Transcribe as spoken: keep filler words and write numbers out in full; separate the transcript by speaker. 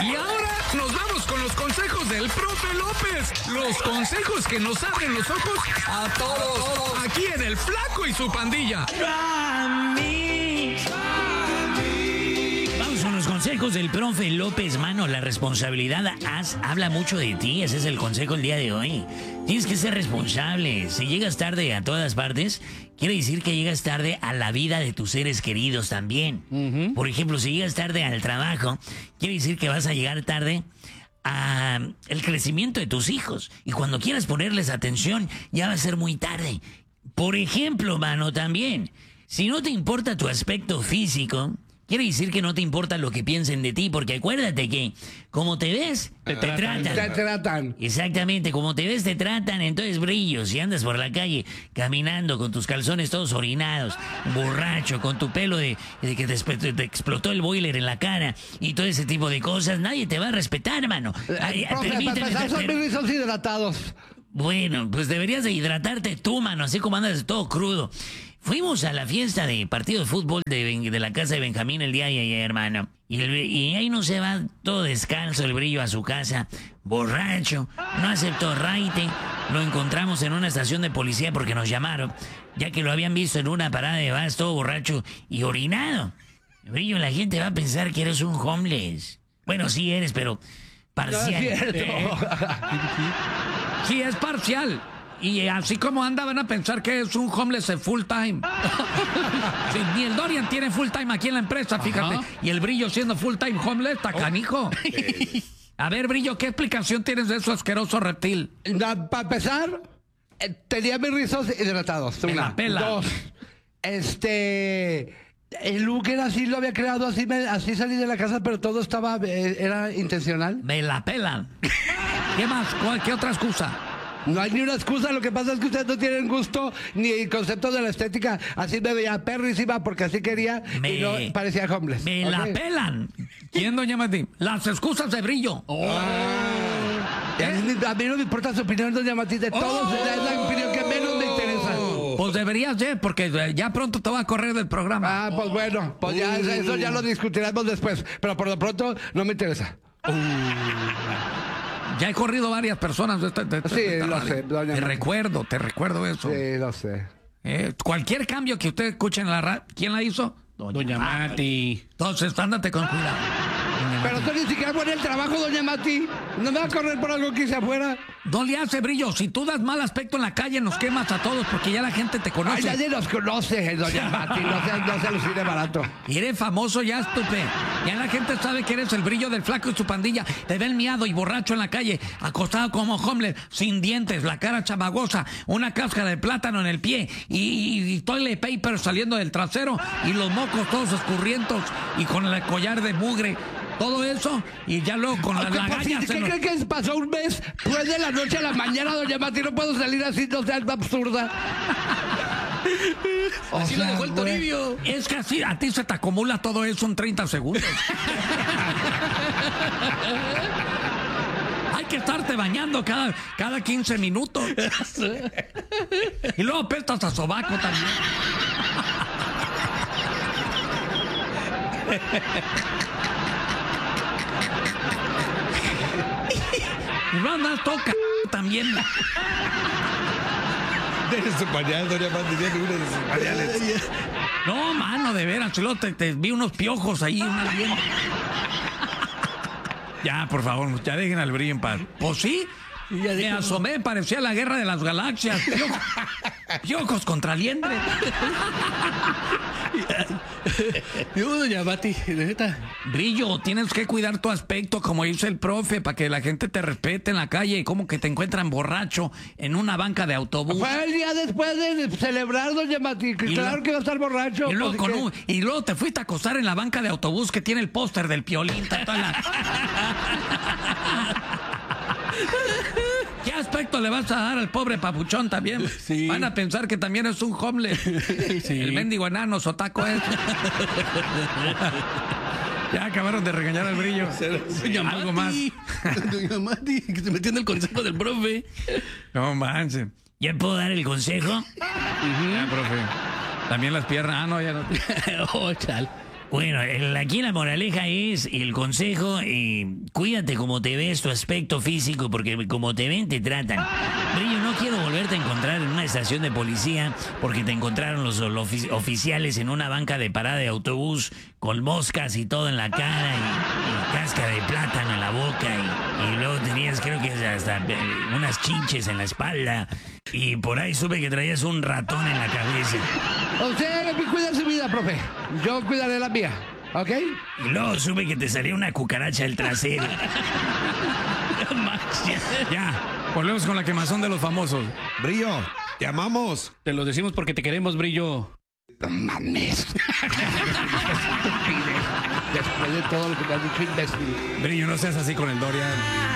Speaker 1: Y ahora nos vamos con los consejos del profe López. Los consejos que nos abren los ojos a todos. Aquí en El Flaco y su Pandilla.
Speaker 2: Vamos con los consejos del profe López. Mano, la responsabilidad haz, habla mucho de ti. Ese es el consejo el día de hoy. Tienes que ser responsable. Si llegas tarde a todas partes, quiere decir que llegas tarde a la vida de tus seres queridos también. Uh-huh. Por ejemplo, si llegas tarde al trabajo, quiere decir que vas a llegar tarde a el crecimiento de tus hijos. Y cuando quieras ponerles atención, ya va a ser muy tarde. Por ejemplo, mano, también, si no te importa tu aspecto físico, quiere decir que no te importa lo que piensen de ti, porque acuérdate que como te ves, te, te tratan.
Speaker 3: Te tratan.
Speaker 2: Exactamente, como te ves, te tratan. Entonces, brillo, si andas por la calle caminando con tus calzones todos orinados, borracho, con tu pelo de, de que te, te explotó el boiler en la cara y todo ese tipo de cosas, nadie te va a respetar, mano.
Speaker 3: Eh, profe, para empezar, son mis rizos hidratados.
Speaker 2: Bueno, pues deberías de hidratarte tú, mano, así como andas todo crudo. Fuimos a la fiesta de partido de fútbol de, de la casa de Benjamín el día de ayer, hermano. Y, el, y ahí no se va todo descalzo el brillo a su casa, borracho, no aceptó raite. Lo encontramos en una estación de policía porque nos llamaron, ya que lo habían visto en una parada de bus todo borracho y orinado. El brillo, la gente va a pensar que eres un homeless. Bueno, sí eres, pero parcial.
Speaker 3: No es cierto.
Speaker 1: ¿Eh? Sí, es parcial. Y así como anda, van a pensar que es un homeless full time. Sí, ni el Dorian tiene full time aquí en la empresa, fíjate. Ajá. Y el Brillo siendo full time homeless, está canijo. A ver, Brillo, ¿qué explicación tienes de eso asqueroso reptil?
Speaker 3: No, para empezar, eh, tenía mis rizos hidratados.
Speaker 1: Me
Speaker 3: una.
Speaker 1: la pela.
Speaker 3: Dos, este... El look era así, lo había creado así, me, así salí de la casa, pero todo estaba, eh, era intencional.
Speaker 1: Me la pelan. ¿Qué más? ¿Qué otra excusa?
Speaker 3: No hay ni una excusa, lo que pasa es que ustedes no tienen gusto ni el concepto de la estética. Así me veía perrísima porque así quería me, y no parecía homeless.
Speaker 1: Me okay. la pelan. ¿Quién, doña Mati? Las excusas de Brillo. Oh.
Speaker 3: Ah. ¿Eh? A mí no me importa su opinión, doña Mati, de todos. Oh. Es la opinión que menos me interesa.
Speaker 1: Pues deberías, ¿eh? Porque ya pronto te va a correr del programa.
Speaker 3: Ah, pues bueno, pues ya, eso ya lo discutiremos después. Pero por lo pronto no me interesa.
Speaker 1: Uh. Ya he corrido varias personas de esta, de esta,
Speaker 3: sí,
Speaker 1: de esta
Speaker 3: lo
Speaker 1: radio.
Speaker 3: sé, doña
Speaker 1: Te
Speaker 3: Mati.
Speaker 1: recuerdo, te recuerdo eso.
Speaker 3: Sí, lo sé.
Speaker 1: Eh, cualquier cambio que usted escuche en la radio, ¿quién la hizo?
Speaker 4: Doña, doña Mati.
Speaker 1: Entonces, ándate con cuidado.
Speaker 3: Pero usted ni siquiera pone el trabajo, doña Mati. No me va a correr por algo que hice afuera.
Speaker 1: No le hace, Brillo. Si tú das mal aspecto en la calle, nos quemas a todos porque ya la gente te conoce.
Speaker 3: Ay, nadie nos conoce, doña Mati. No se, no se alucine barato.
Speaker 1: Y eres famoso ya, estúpido. Ya la gente sabe que eres el Brillo del Flaco y su Pandilla. Te ven miado y borracho en la calle, acostado como homeless, sin dientes, la cara chamagosa, una cáscara de plátano en el pie y, y, y toilet paper saliendo del trasero y los mocos todos escurrientos y con el collar de mugre. Todo eso, y ya luego con las lagañas...
Speaker 3: ¿Qué creen que pasó un mes? Pues de la noche a la mañana, doña Mati, no puedo salir así, no seas absurda.
Speaker 4: Así lo dejó el Toribio.
Speaker 1: Es que así, a ti se te acumula todo eso en treinta segundos. Hay que estarte bañando cada, cada quince minutos. Y luego apestas a sobaco también. Y no andas toca también.
Speaker 4: Deje su pañal, doña Mati, tiene uno de sus pañales.
Speaker 1: No, mano, de veras, chulo, te, te vi unos piojos ahí, una bien. Ya, por favor, ya dejen al Brillo en paz. Pues sí, me dijo, asomé, parecía la guerra de las galaxias. Piojos, piojos contra liendre.
Speaker 4: Yo, doña Mati, neta.
Speaker 1: Brillo, tienes que cuidar tu aspecto, como dice el profe, para que la gente te respete en la calle y como que te encuentran borracho en una banca de autobús.
Speaker 3: Fue el día después de celebrar, doña Mati, que claro lo, que va a estar borracho.
Speaker 1: Y luego,
Speaker 3: pues,
Speaker 1: con un, y luego te fuiste a acostar en la banca de autobús que tiene el póster del Piolín. Toda la... ¿Qué aspecto le vas a dar al pobre papuchón también?
Speaker 4: Sí.
Speaker 1: Van a pensar que también es un homeless. Sí. El mendigo enano sotaco es. Ya acabaron de regañar al Brillo.
Speaker 4: Doña
Speaker 1: Algo
Speaker 4: Mati,
Speaker 1: más.
Speaker 4: Doña Mati, que se metió en el consejo del profe.
Speaker 1: No manches.
Speaker 2: ¿Ya puedo dar el consejo?
Speaker 1: Uh-huh. Ya, profe. También las piernas. Ah, no, ya no.
Speaker 4: Oh, chal.
Speaker 2: Bueno, el- aquí la moraleja es, y el consejo, eh, cuídate como te ves, tu aspecto físico, porque como te ven, te tratan. Brillo, no quiero volverte a encontrar en una estación de policía porque te encontraron los, los ofi- oficiales en una banca de parada de autobús con moscas y todo en la cara y, y casca de plátano en la boca y, y luego tenías, creo que hasta eh, unas chinches en la espalda y por ahí supe que traías un ratón en la cabeza.
Speaker 3: Usted cuida su vida, profe. Yo cuidaré la mía, ¿ok?
Speaker 2: Y luego supe que te salía una cucaracha del trasero.
Speaker 1: Ya, volvemos con la quemazón de los famosos.
Speaker 4: Brillo, te amamos.
Speaker 5: Te lo decimos porque te queremos, Brillo.
Speaker 3: No mames. Después de todo lo que me has dicho, imbécil.
Speaker 1: Brillo, no seas así con el Dorian.